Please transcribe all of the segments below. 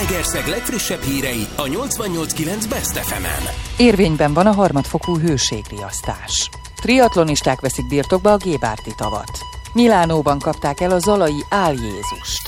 Zalaegerszeg legfrissebb hírei a 88.9 Best FM-en. Érvényben van a harmadfokú hőségriasztás. Triatlonisták veszik birtokba a Gébárti tavat. Milánóban kapták el a zalai Áljézust.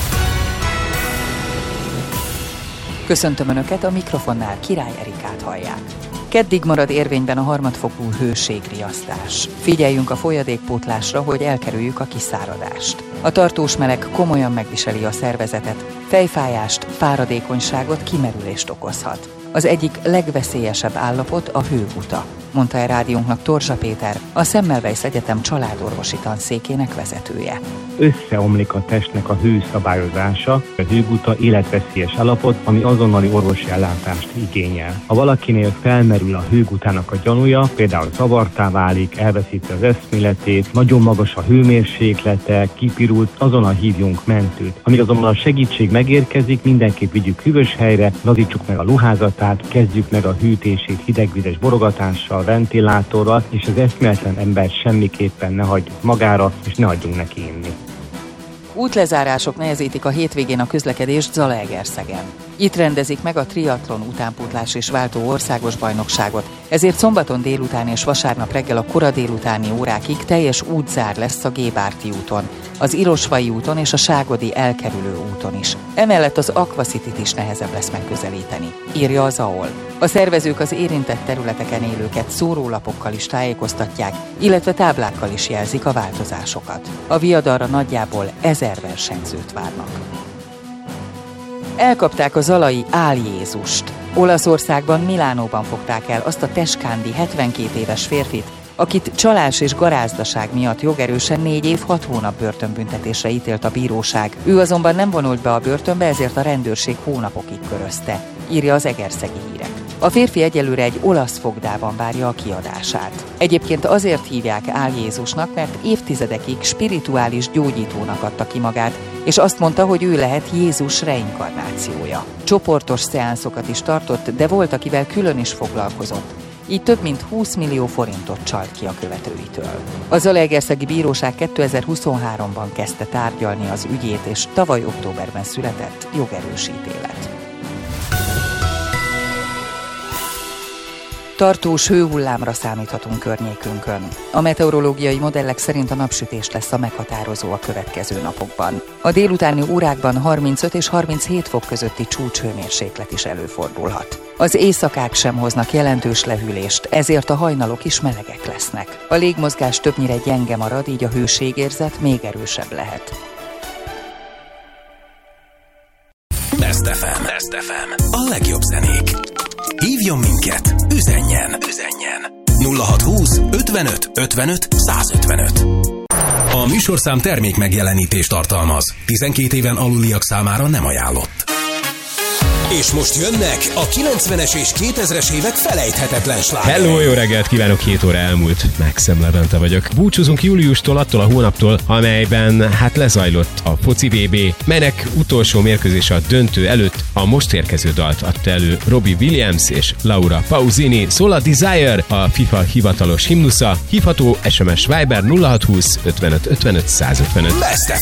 Köszöntöm Önöket, a mikrofonnál Király Erikát hallják. Keddig marad érvényben a harmadfokú hőségriasztás. Figyeljünk a folyadékpótlásra, hogy elkerüljük a kiszáradást. A tartós meleg komolyan megviseli a szervezetet, fejfájást, fáradékonyságot, kimerülést okozhat. Az egyik legveszélyesebb állapot a hőguta, mondta el rádiónknak Torzsa Péter, a Semmelweis Egyetem családorvosi tanszékének vezetője. Összeomlik a testnek a hőszabályozása, a hőguta életveszélyes állapot, ami azonnali orvosi ellátást igényel. Ha valakinél felmerül a hőgutának a gyanúja, például zavartá válik, elveszíti az eszméletét, nagyon magas a hőmérséklete, kipirult, azonnal hívjunk mentőt. Amíg azonban a segítség megérkezik, mindenképp vigyük hűvös helyre, lazítsuk meg a ruházatát, kezdjük meg a hűtését hidegvizes borogatással, ventilátorral, és az eszméletlen embert semmiképpen ne hagyjuk magára, és ne hagyjunk neki inni. Útlezárások nehezítik a hétvégén a közlekedést Zalaegerszegen. Itt rendezik meg a triatlon utánpótlás és váltó országos bajnokságot, ezért szombaton délután és vasárnap reggel a kora délutáni órákig teljes útzár lesz a Gébárti úton, az Irosvay úton és a Ságodi elkerülő úton is. Emellett az Aquacityt is nehezebb lesz megközelíteni, írja az AOL. A szervezők az érintett területeken élőket szórólapokkal is tájékoztatják, illetve táblákkal is jelzik a változásokat. A viadalra nagyjából 1000 versenyzőt várnak. Elkapták a zalai Áljézust. Olaszországban, Milánóban fogták el azt a Tescandi 72 éves férfit, akit csalás és garázdaság miatt jogerősen 4 év 6 hónap börtönbüntetésre ítélt a bíróság. Ő azonban nem vonult be a börtönbe, ezért a rendőrség hónapokig körözte, írja az Egerszegi Hírek. A férfi egyelőre egy olasz fogdában várja a kiadását. Egyébként azért hívják Áljézusnak, mert évtizedekig spirituális gyógyítónak adta ki magát, és azt mondta, hogy ő lehet Jézus reinkarnációja. Csoportos szeánszokat is tartott, de volt, akivel külön is foglalkozott. Így több mint 20 millió forintot csalt ki a követőitől. A Zalaegerszegi Bíróság 2023-ban kezdte tárgyalni az ügyét, és tavaly októberben született jogerős ítélet. Tartós hőhullámra számíthatunk környékünkön. A meteorológiai modellek szerint a napsütés lesz a meghatározó a következő napokban. A délutáni órákban 35 és 37 fok közötti csúcshőmérséklet is előfordulhat. Az éjszakák sem hoznak jelentős lehűlést, ezért a hajnalok is melegek lesznek. A légmozgás többnyire gyenge marad, így a hőségérzet még erősebb lehet. Best FM. A legjobb zenék. Hívjon minket, üzenjen. 0620 55 55 155. A műsorszám termék megjelenítést tartalmaz. 12 éven aluliak számára nem ajánlott. És most jönnek a 90-es és 2000-es évek felejthetetlen slágerei. Hello, jó reggelt kívánok, 2 óra elmúlt. Maxim Levente vagyok. Búcsúzunk júliustól, attól a hónaptól, amelyben lezajlott a foci VB, melynek utolsó mérkőzése a döntő előtt a most érkező dalt adta elő Robbie Williams és Laura Pausini. Szól a Desire, a FIFA hivatalos himnusza, hívható SMS Viber 0620 55 55 155. Best